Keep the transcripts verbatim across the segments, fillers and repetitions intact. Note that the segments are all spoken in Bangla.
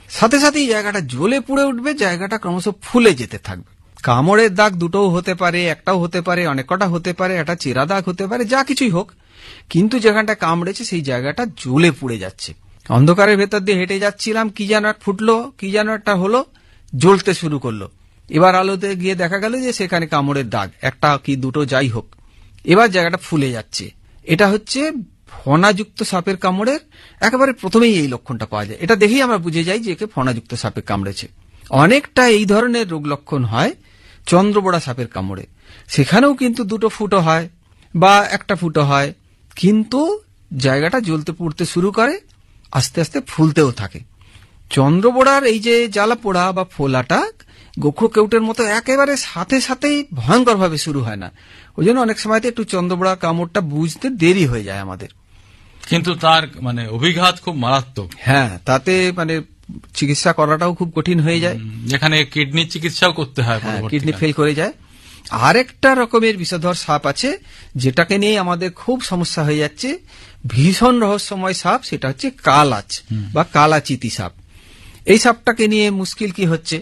সাথে সাথেই জায়গাটা জ্বলে পুড়ে উঠবে, জায়গাটা ক্রমশ ফুলে যেতে থাকবে। কামড়ের দাগ দুটোও হতে পারে, একটাও হতে পারে, অনেক কটা হতে পারে, একটা চেরা দাগ হতে পারে, যা কিছুই হোক, কিন্তু যেখানটা কামড়েছে সেই জায়গাটা জ্বলে পুড়ে যাচ্ছে। অন্ধকারের ভেতর দিয়ে হেঁটে যাচ্ছিলাম, কি যেন ফুটলো, কি যেন একটা হলো, জ্বলতে শুরু করলো। এবার আলোতে গিয়ে দেখা গেল যে সেখানে কামড়ের দাগ, একটা কি দুটো যাই হোক, এবার জায়গাটা ফুলে যাচ্ছে। এটা হচ্ছে ফণাযুক্ত সাপের কামড়ের একেবারে প্রথমেই এই লক্ষণটা পাওয়া যায়। এটা দেখেই আমরা বুঝে যাই যে একে ফণাযুক্ত সাপে কামড়েছে। অনেকটা এই ধরনের রোগ লক্ষণ হয় চন্দ্রবোড়া সাপের কামড়ে। সেখানেও কিন্তু দুটো ফুটো হয় বা একটা ফুটো হয়, কিন্তু জায়গাটা জ্বলতে পুড়তে শুরু করে, আস্তে আস্তে ফুলতেও থাকে। চন্দ্রবোড়ার এই যে জ্বালা পোড়া বা ফোলাটা গোখরো কেউটের মতো একেবারে সাথে সাথেই ভয়ঙ্কর ভাবে শুরু হয় না। ওই জন্য অনেক সময়তে একটু চন্দ্রবোড়া কামড়টা বুঝতে দেরি হয়ে যায় আমাদের, কিন্তু তার মানে অভিঘাত খুব মারাত্মক। হ্যাঁ, তাতে মানে চিকিৎসা করাটাও খুব কঠিন হয়ে যায়, যেখানে কিডনির চিকিৎসাও করতে হয়, কিডনি ফেল করে যায়। আরেকটা রকমের বিষধর সাপ আছে যেটাকে নিয়ে আমাদের খুব সমস্যা হয়ে যাচ্ছে, ভীষণ রহস্যময় সাপ, সেটা হচ্ছে কালাচ বা কালাচিতি সাপ। এই সাপটাকে নিয়ে মুশকিল কি হচ্ছে,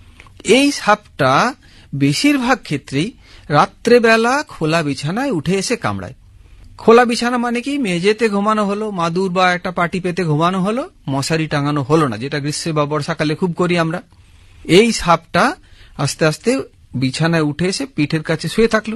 এই সাপটা বেশিরভাগ ক্ষেত্রেই রাত্রেবেলা খোলা বিছানায় উঠে এসে কামড়ায়। খোলা বিছানা মানে কি, মেঝেতে ঘুমানো হলো, মাদুর বা একটা পাটি পেতে ঘুমানো হলো, মশারি টাঙানো হলো না, যেটা গ্রীষ্মে বা বর্ষাকালে খুব করি আমরা। এই সাপটা আস্তে আস্তে বিছানায় উঠে এসে পিঠের কাছে শুয়ে থাকলো,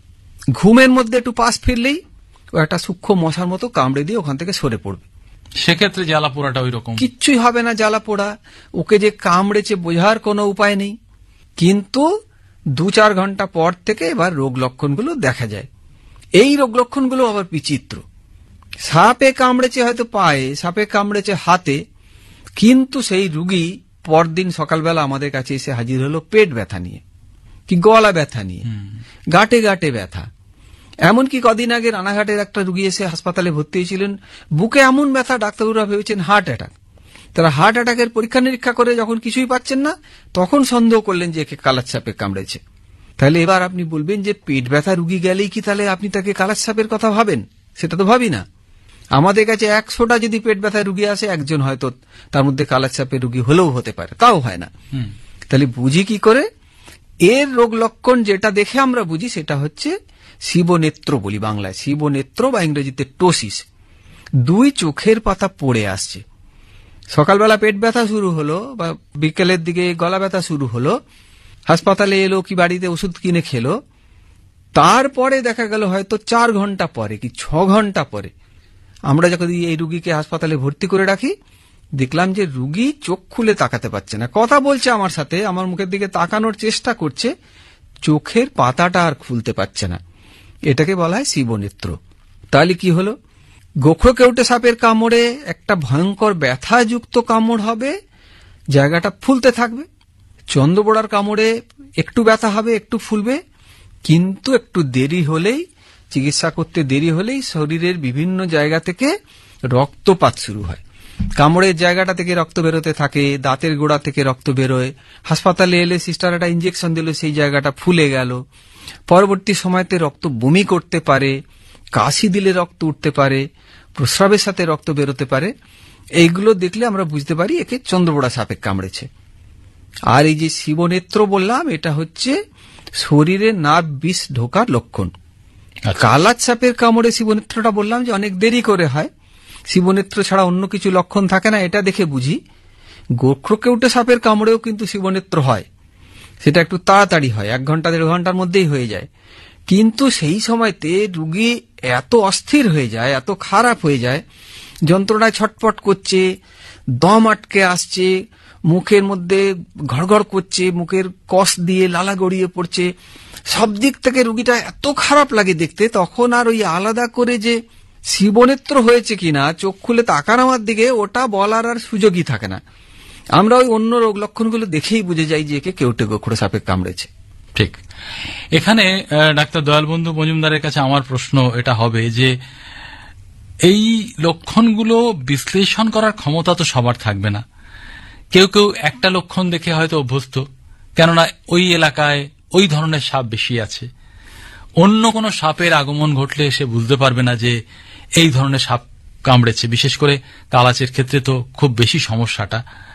ঘুমের মধ্যে একটু পাশ ফিরলেই ও একটা সূক্ষ্ম মশার মতো কামড়ে দিয়ে ওখান থেকে সরে পড়বে। সেক্ষেত্রে জ্বালা পোড়াটা ওই রকম কিচ্ছুই হবে না, জ্বালা পোড়া, ওকে যে কামড়েছে বোঝার কোনো উপায় নেই। কিন্তু দু চার ঘন্টা পর থেকে এবার রোগ লক্ষণগুলো দেখা যায়। এই রোগ লক্ষণগুলো আবার বিচিত্র। সাপে কামড়েছে হয়তো পায়ে, সাপে কামড়েছে হাতে, কিন্তু সেই রুগী পরদিন সকালবেলা আমাদের কাছে এসে হাজির হলো পেট ব্যথা নিয়ে, কি গলা ব্যথা নিয়ে, গাঁটে গাঁটে ব্যথা। এমনকি কদিন আগে রানাঘাটের একটা রুগী এসে হাসপাতালে ভর্তি হয়েছিলেন, বুকে এমন ব্যথা ডাক্তাররা ভেবেছেন হার্ট অ্যাটাক। তারা হার্ট অ্যাটাকের পরীক্ষা নিরীক্ষা করে যখন কিছুই পাচ্ছেন না, তখন সন্দেহ করলেন যে একে কালাচ সাপে কামড়েছে। তাহলে এবার আপনি বলবেন যে পেট ব্যথা রুগী গেলেই কি তাহলে আপনি তাকে কালাচ সাপের কথা ভাবেন? সেটা তো ভাবি না। আমাদের কাছে একশোটা যদি পেট ব্যথা রুগী আসে, একজন হয়তো তার মধ্যে কালাচ সাপের রুগী হলেও হতে পারে, তাও হয় না। তাহলে বুঝি কি করে? এর রোগ লক্ষণ যেটা দেখে আমরা বুঝি সেটা হচ্ছে শিবনেত্র বলি বাংলায়, শিবনেত্র বা ইংরেজিতে টোসিস। দুই চোখের পাতা পড়ে আসছে। সকালবেলা পেট ব্যথা শুরু হলো বা বিকেলের দিকে গলা ব্যথা শুরু হলো, হাসপাতালে এলো কি বাড়িতে ওষুধ কিনে খেলো, তারপরে দেখা গেল হয়তো চার ঘন্টা পরে কি ছ ঘন্টা পরে আমরা যখন এই রুগীকে হাসপাতালে ভর্তি করে রাখি, দেখলাম যে রুগী চোখ খুলে তাকাতে পারছে না, কথা বলছে আমার সাথে, আমার মুখের দিকে তাকানোর চেষ্টা করছে, চোখের পাতাটা আর খুলতে পারছে না। এটাকে বলা হয় শিবনেত্র। তাহলে কি হলো? গোখরো কেউটে সাপের কামড়ে একটা ভয়ঙ্কর ব্যথাযুক্ত কামড় হবে, জায়গাটা ফুলতে থাকবে। চন্দ্রবোড়ার কামড়ে একটু ব্যথা হবে, একটু ফুলবে, কিন্তু একটু দেরি হলেই, চিকিৎসা করতে দেরি হলেই শরীরের বিভিন্ন জায়গা থেকে রক্তপাত শুরু হয়। কামড়ের জায়গাটা থেকে রক্ত বেরোতে থাকে, দাঁতের গোড়া থেকে রক্ত বেরোয়, হাসপাতালে এলে সিস্টার একটা ইঞ্জেকশন দিল, সেই জায়গাটা ফুলে গেল। পরবর্তী সময়তে রক্ত বমি করতে পারে, কাশি দিলে রক্ত উঠতে পারে, প্রস্রাবের সাথে রক্ত বেরোতে পারে। এইগুলো দেখলে আমরা বুঝতে পারি একে চন্দ্রবোড়া সাপে কামড়েছে। আর এই যে শিবনেত্র বললাম, এটা হচ্ছে শরীরে নার্ভ বিষ ঢোকার লক্ষণ। কালাচ সাপের কামড়ে শিবনেত্রটা বললাম যে অনেক দেরি করে হয়, শিবনেত্র ছাড়া অন্য কিছু লক্ষণ থাকে না, এটা দেখে বুঝি। গোখরো কেউটে সাপের কামড়েও কিন্তু শিবনেত্র হয়, সেটা একটু তাড়াতাড়ি হয়, এক ঘন্টা দেড় ঘন্টার মধ্যেই হয়ে যায়। কিন্তু সেই সময়তে রুগী এত অস্থির হয়ে যায়, এত খারাপ হয়ে যায়, যন্ত্রণায় ছটপট করছে, দম আটকে আসছে, মুখের মধ্যে ঘড়ঘড় করছে, মুখের কষ দিয়ে লালা গড়িয়ে পড়ছে, সব দিক থেকে রুগীটা এত খারাপ লাগে দেখতে, তখন আর ওই আলাদা করে যে শিবনেত্র হয়েছে কিনা চোখ খুলে তাকান আমার দিকে, ওটা বলার আর সুযোগই থাকে না। আমরা ওই অন্য রোগ লক্ষণগুলো দেখেই বুঝে যাই যে একে কেউটে গোখরো সাপে কামড়েছে। ঠিক। এখানে ডাক্তার দয়ালবন্ধু মজুমদারের কাছে আমার প্রশ্ন এটা হবে যে এই লক্ষণগুলো বিশ্লেষণ করার ক্ষমতা তো সবার থাকবে না। কেউ কেউ একটা লক্ষণ দেখে হয়তো অভ্যস্ত, কেননা ওই এলাকায় ওই ধরনের সাপ বেশি আছে। অন্য কোনো সাপের আগমন ঘটলে সে বুঝতে পারবে না যে এই ধরনের সাপ কামড়েছে। বিশেষ করে কালাচের ক্ষেত্রে তো খুব বেশি সমস্যাটা।